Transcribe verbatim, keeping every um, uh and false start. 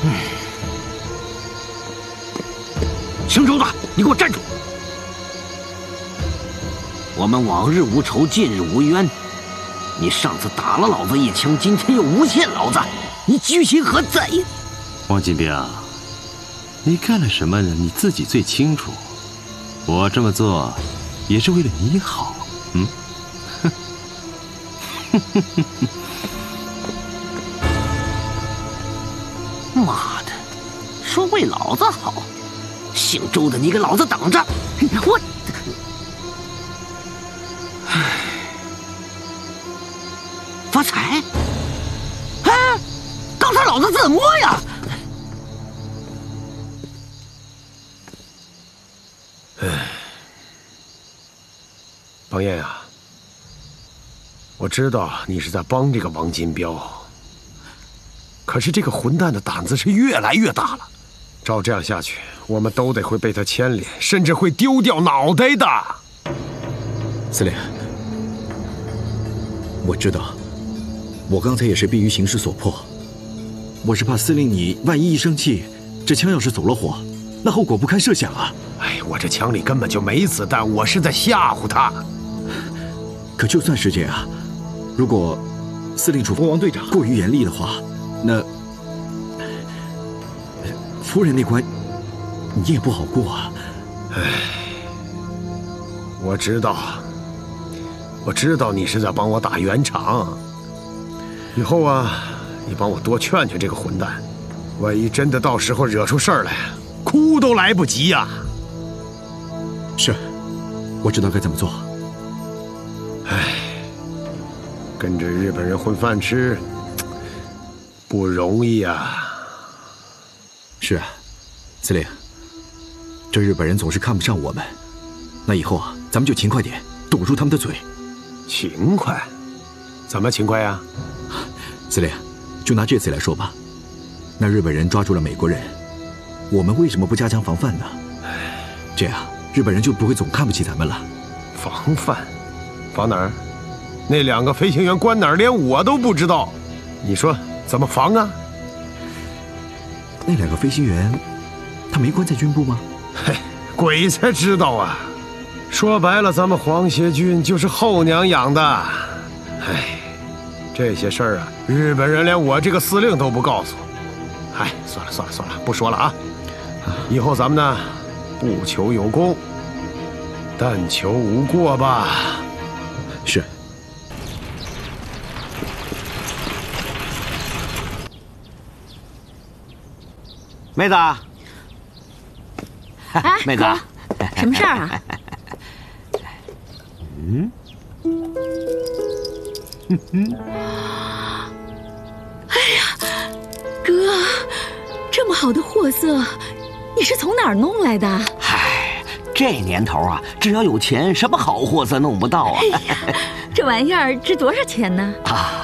嗯，姓周的，你给我站住！我们往日无仇，近日无冤。你上次打了老子一枪，今天又诬陷老子，你居心何在呀？ 王金兵，你干了什么呢？你自己最清楚。我这么做，也是为了你好。嗯。 妈的，说为老子好，姓周的你给老子等着！我，唉，发财？哎，刚才老子怎么呀？ 唉，王爷啊，我知道你是在帮这个王金彪。可是这个混蛋的胆子是越来越大了，照这样下去，我们都得会被他牵连，甚至会丢掉脑袋的。 司令，我知道，我刚才也是逼于形势所迫，我是怕司令你万一一生气，这枪要是走了火，那后果不堪设想啊！ 哎，我这枪里根本就没子弹，我是在吓唬他。 可就算是这样，如果司令处分王队长过于严厉的话，那夫人那关你也不好过啊。 唉，我知道，我知道你是在帮我打圆场。以后啊，你帮我多劝劝这个混蛋，万一真的到时候惹出事儿来，哭都来不及呀。 是，我知道该怎么做。 唉，跟着日本人混饭吃不容易啊。 是啊，司令，这日本人总是看不上我们，那以后啊，咱们就勤快点，堵住他们的嘴。 勤快？怎么勤快呀？ 司令，就拿这次来说吧，那日本人抓住了美国人，我们为什么不加强防范呢？这样日本人就不会总看不起咱们了。 防范？防哪儿？那两个飞行员关哪儿，连我都不知道。你说怎么防啊？ 那两个飞行员，他没关在军部吗？ 嘿，鬼才知道啊！说白了，咱们皇协军就是后娘养的。哎，这些事儿啊，日本人连我这个司令都不告诉。哎，算了算了算了，不说了啊。以后咱们呢，不求有功，但求无过吧。 是。 妹子， 哎， 妹子， 什么事儿啊？ 嗯，嗯嗯。 哎呀，哥，这么好的货色，你是从哪儿弄来的？ 嗨，这年头啊，只要有钱，什么好货色弄不到啊？ 哎呀，这玩意儿值多少钱呢？ 啊，